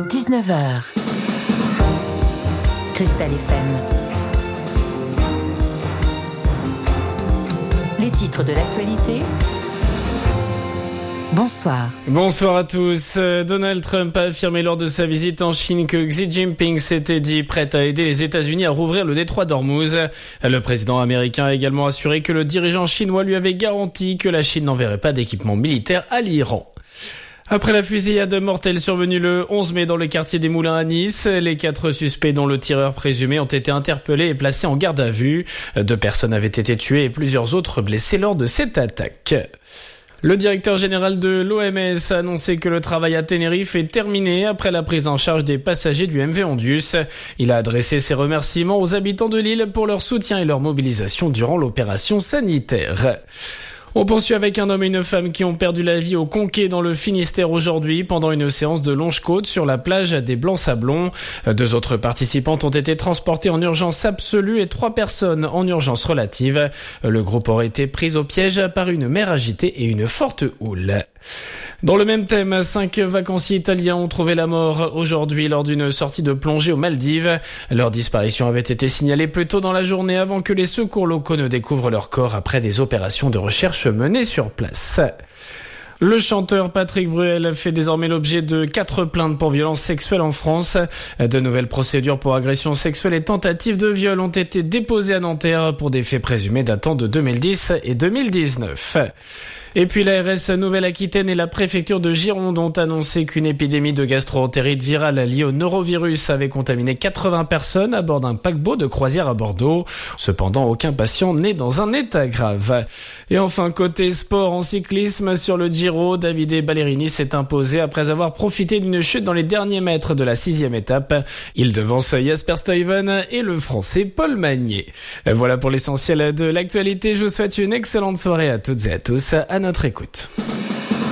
19h. Cristal FM. Les titres de l'actualité. Bonsoir. Bonsoir à tous. Donald Trump a affirmé lors de sa visite en Chine que Xi Jinping s'était dit prêt à aider les États-Unis à rouvrir le détroit d'Ormuz. Le président américain a également assuré que le dirigeant chinois lui avait garanti que la Chine n'enverrait pas d'équipement militaire à l'Iran. Après la fusillade mortelle survenue le 11 mai dans le quartier des Moulins à Nice, les 4 suspects dont le tireur présumé ont été interpellés et placés en garde à vue. 2 personnes avaient été tuées et plusieurs autres blessées lors de cette attaque. Le directeur général de l'OMS a annoncé que le travail à Tenerife est terminé après la prise en charge des passagers du MV Ondius. Il a adressé ses remerciements aux habitants de l'île pour leur soutien et leur mobilisation durant l'opération sanitaire. On poursuit avec un homme et une femme qui ont perdu la vie au Conquet dans le Finistère aujourd'hui pendant une séance de longe-côte sur la plage des Blancs-Sablons. 2 autres participantes ont été transportées en urgence absolue et 3 personnes en urgence relative. Le groupe aurait été pris au piège par une mer agitée et une forte houle. Dans le même thème, 5 vacanciers italiens ont trouvé la mort aujourd'hui lors d'une sortie de plongée aux Maldives. Leur disparition avait été signalée plus tôt dans la journée avant que les secours locaux ne découvrent leur corps après des opérations de recherche menées sur place. Le chanteur Patrick Bruel fait désormais l'objet de 4 plaintes pour violences sexuelles en France. De nouvelles procédures pour agression sexuelle et tentative de viol ont été déposées à Nanterre pour des faits présumés datant de 2010 et 2019. Et puis l'ARS Nouvelle-Aquitaine et la préfecture de Gironde ont annoncé qu'une épidémie de gastro-entérite virale liée au norovirus avait contaminé 80 personnes à bord d'un paquebot de croisière à Bordeaux. Cependant, aucun patient n'est dans un état grave. Et enfin, côté sport en cyclisme, sur le Giro, Davide Ballerini s'est imposé après avoir profité d'une chute dans les derniers mètres de la 6e étape. Il devance Jasper Stuyven et le Français Paul Magnier. Voilà pour l'essentiel de l'actualité. Je vous souhaite une excellente soirée à toutes et à tous. À notre écoute.